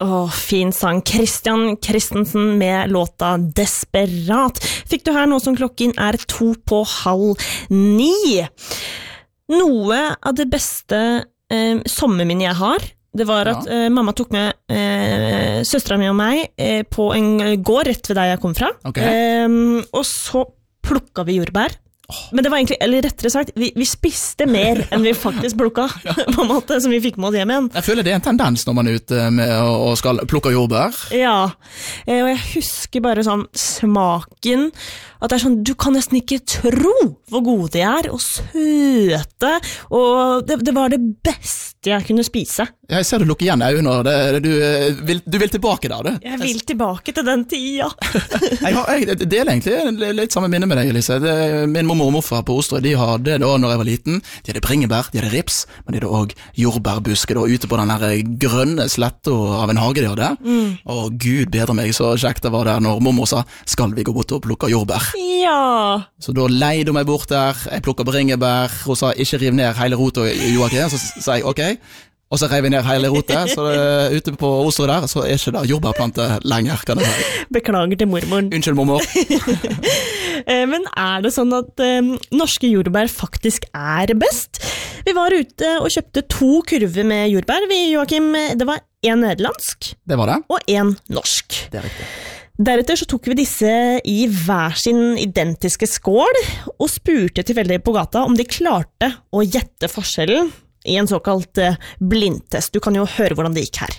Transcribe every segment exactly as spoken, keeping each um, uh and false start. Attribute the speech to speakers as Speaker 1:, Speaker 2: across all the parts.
Speaker 1: Åh, fin sang. Christian Christensen med låta Desperat. Fikk du her nå som klokken er to på halv ni. Noe av det beste eh, sommerminnet jeg har, det var at ja. eh, mamma tok med eh, søsteren min og meg eh, på en gård rett ved der jeg kom fra.
Speaker 2: Okay.
Speaker 1: Eh, og så plukket vi jordbær. Men det var egentlig, eller rettere sagt, vi, vi spiste mer enn vi faktisk plukket, på en måte, som vi fikk med oss hjem igjen.
Speaker 2: Jeg føler det er en tendens når man er ute med å skal plukke jordbær.
Speaker 1: Ja, og jeg husker bare sånn smaken, at det er sånn, du kan nesten ikke tro hvor gode de er, og søte, og det, det var det beste jeg kunne spise.
Speaker 2: Jeg ser du lukker igjen øynene, det, du, vil, du vil tilbake der, du.
Speaker 1: Jeg vil tilbake til den tida.
Speaker 2: jeg, har, jeg deler egentlig litt samme minne med deg, Elise. Det, min mamma og morfar på Ostre, de hadde da når jeg var liten, de hadde bringebær, de hadde rips, men de hadde også jordbærbusker da, ute på den her grønne sletta av en hage de hadde. Mm. Og Gud bedre meg, så kjekt det var der når mamma sa, skal vi gå bort og plukke jordbær?
Speaker 1: Ja.
Speaker 2: Så da leide hun meg bort der, jeg plukket bringebær, hun sa, ikke riv ned hele rotet, Joakim, så sa jeg, ok. Og så reiv vi ned hele rotet, så uh, ute på Oslo der, så er ikke det jordbærplante lenger, kan jeg si.
Speaker 1: Beklager til mormoren.
Speaker 2: Unnskyld, mormor.
Speaker 1: Men er det sånn at um, norske jordbær faktisk er best? Vi var ute og kjøpte to kurver med jordbær. Vi, Joakim, det var en nederlandsk.
Speaker 2: Det var det.
Speaker 1: Og en norsk.
Speaker 2: Det er riktig.
Speaker 1: Deretter så tok vi disse i hver sin identiske skål, og spurte tilfeldig på gata om de klarte å gjette forskjellen i en såkalt uh, blindtest. Du kan jo høre hvordan det gikk her.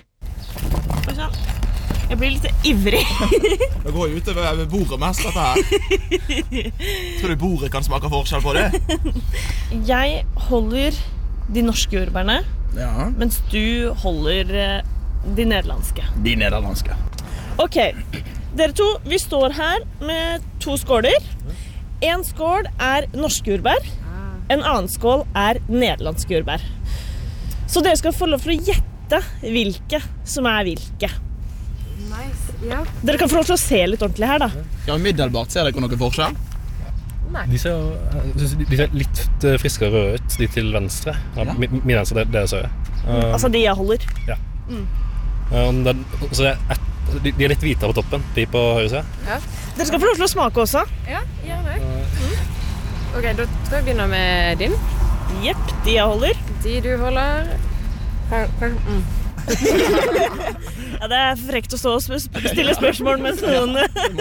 Speaker 1: Jeg blir litt ivrig.
Speaker 3: Det går jo ute ved bordet mest, dette her. Tror du bordet kan smake forskjell på det?
Speaker 1: Jeg holder de norske jordbærene,
Speaker 2: ja. Mens
Speaker 1: du holder uh, de nederlandske.
Speaker 2: De nederlandske.
Speaker 1: Ok, dere to, vi står her med to skåler. En skål er norske jordbær. En annen skål er nederlandske jordbær. Så dere skal få lov til å gjette hvilke som er hvilke.
Speaker 4: Nice, ja.
Speaker 1: Dere kan få lov til å se litt ordentlig her, da.
Speaker 2: Ja, middelbart ser dere noen forskjell?
Speaker 4: Nei.
Speaker 5: De ser, de ser litt friskere røde ut, de til venstre. Ja, ja. Min venstre, det, det er søye.
Speaker 1: Um, altså de jeg holder?
Speaker 5: Ja. Mm. Um, det, så det er et, de, de er litt hvite på toppen, de på høyre side.
Speaker 4: Ja.
Speaker 1: Dere skal få lov til å smake også.
Speaker 4: Ja, gjerne. Mm. Ok, da tror jeg begynner med din.
Speaker 1: Jepp, de jeg holder.
Speaker 4: De du holder. Mm.
Speaker 1: Ja, det er frekt å stå og stille spørsmål mens noen...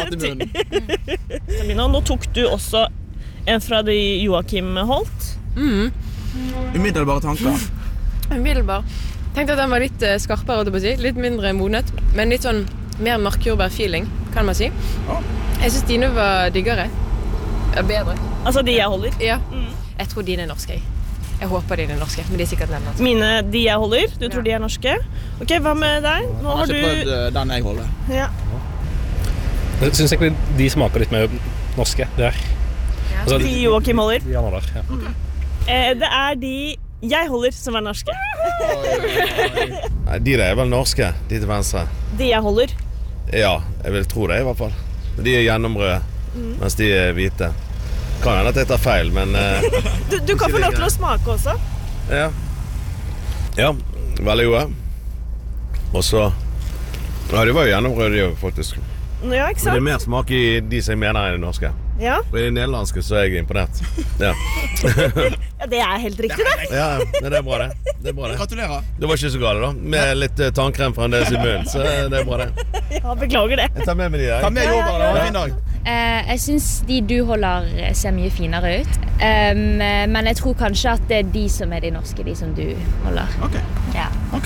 Speaker 1: Ja, nå tok du også en fra de Joakim holdt.
Speaker 4: Mm.
Speaker 3: Umiddelbare tanker.
Speaker 4: Umiddelbar. Tenkte at den var litt skarpere, å si. Litt mindre modnet, men litt sånn mer markjordbær-feeling, kan man si. Jeg synes dine var diggere. Ja, bedre.
Speaker 1: Altså de jeg holder?
Speaker 4: Ja. Mm. Jeg tror dine er norske. Jeg håper dine er norske, men de er sikkert nederlandske.
Speaker 1: Mine, de jeg holder, du tror ja. De er norske? Ok, hva med deg? Nå har, har
Speaker 2: du... prøvd den jeg holder.
Speaker 1: Ja.
Speaker 5: Jeg synes egentlig de smaker litt mer norske, det er.
Speaker 1: Ja. Altså, de Joakim holder?
Speaker 5: De holder, ja.
Speaker 1: Okay. Eh, det er de jeg holder som er norske.
Speaker 6: Nei, de der er vel norske, de til venstre.
Speaker 1: De jeg holder?
Speaker 6: Ja, jeg vil tro det i hvert fall. De er gjennomrøde. Mm. Mens de er hvite. Kan hende at jeg tar feil, men uh,
Speaker 1: du, du kan få lov til å smake også.
Speaker 6: Ja. Ja, veldig gode. Og så ja, de var jo gjennomrøde de også, faktisk.
Speaker 1: Ja, ikke sant?
Speaker 6: Men det er mer smak i de som jeg mener er de norske.
Speaker 1: Ja.
Speaker 6: Og i de nederlandske så er jeg imponert. Ja.
Speaker 1: Ja, det er helt riktig det.
Speaker 6: Ja, det er bra det. Det er bra det.
Speaker 3: Gratulerer.
Speaker 6: Det var ikke så galt da. Med litt uh, tannkrem fra en del i munnen, så det er bra det.
Speaker 1: Ja, beklager det.
Speaker 6: Jeg tar med meg de der.
Speaker 3: Ta med jordbær, det var en fin dag.
Speaker 7: Uh, jeg synes de du holder ser mye finere ut. Um, men jeg tror kanskje at det er de som er de norske, de som du holder.
Speaker 3: Ok.
Speaker 7: Ja.
Speaker 3: Ok.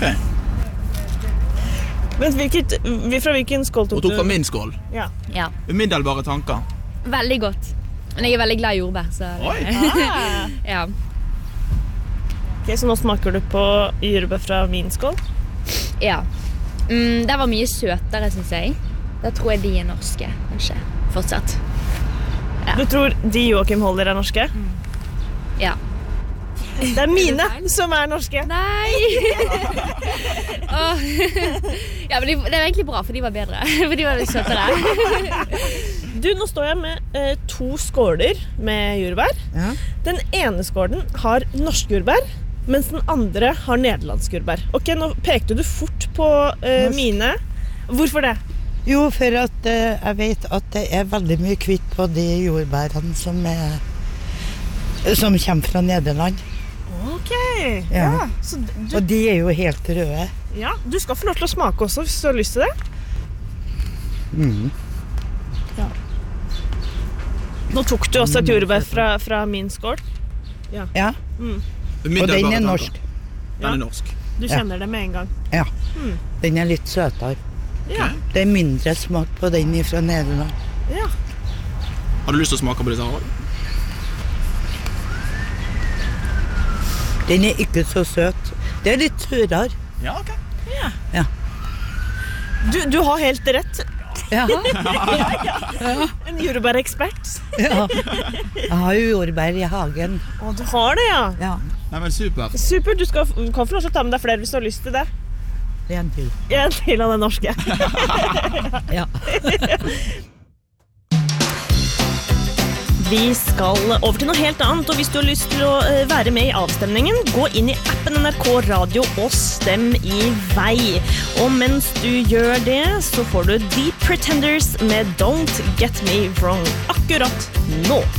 Speaker 1: Men hvilket, fra hvilken skål tok du?
Speaker 2: Hun tok fra min skål.
Speaker 1: Ja.
Speaker 7: Ja.
Speaker 3: Umiddelbare tanker.
Speaker 7: Veldig godt. Men jeg er veldig glad i jordbær, så...
Speaker 3: Oi!
Speaker 1: Ah.
Speaker 7: Ja.
Speaker 1: Ok, så nå smaker du på jordbær fra min skål?
Speaker 7: Ja. Mm, det var mye søtere, synes jeg. Da tror jeg de er norske, kanskje. Fortsatt. Ja.
Speaker 1: Du tror de Joakim holder er norske?
Speaker 7: Mm. Ja.
Speaker 1: Det er mine som er norske.
Speaker 7: Nei! oh. Ja, men det er egentlig bra, for de var bedre. For de var litt søtere.
Speaker 1: Du, nå står jeg med eh, to skåler med jordbær.
Speaker 3: Ja.
Speaker 1: Den ene skålen har norske jordbær. mens den andre har nederlandsk jordbær. Ok, nå pekte du fort på uh, mine. Hvorfor det?
Speaker 8: Jo, for at uh, jeg vet at det er veldig mye kvitt på de jordbærene som, er, som kommer fra Nederland.
Speaker 1: Ok,
Speaker 8: ja.
Speaker 1: ja. Så du,
Speaker 8: og de er jo helt røde.
Speaker 1: Ja, du skal få lov til å smake også, hvis du har lyst til det.
Speaker 8: Mm.
Speaker 1: Ja. Nå tok du også et jordbær fra, fra min skål. Ja.
Speaker 8: Ja.
Speaker 1: Mm.
Speaker 8: Og den er norsk.
Speaker 2: Den er norsk.
Speaker 1: Du kjenner det med en gang.
Speaker 8: Ja,
Speaker 1: mm.
Speaker 8: den er litt søtere.
Speaker 1: Ja.
Speaker 8: Det er mindre smak på den fra Nederland.
Speaker 1: Ja.
Speaker 2: Har du lyst til å smake på disse her?
Speaker 8: Den er ikke så søt. Det er litt surere.
Speaker 2: Ja, ok.
Speaker 1: Ja.
Speaker 8: Ja.
Speaker 1: Du, du har helt rett.
Speaker 8: Ja.
Speaker 1: ja, ja. En jordbærekspert.
Speaker 8: Ja. Jeg har jo jordbær i hagen.
Speaker 1: Å, du har det, ja.
Speaker 8: Ja.
Speaker 2: Nei, men super.
Speaker 1: Super, du, skal, du kan få lov til å ta med deg flere hvis du har lyst til det.
Speaker 8: En til.
Speaker 1: En til av det norske.
Speaker 8: Ja.
Speaker 1: Vi skal over til noe helt annet, og hvis du har lyst til å være med i avstemningen, gå inn i appen N R K Radio og stem i vei. Og mens du gjør det, så får du The Pretenders med Don't Get Me Wrong akkurat nå.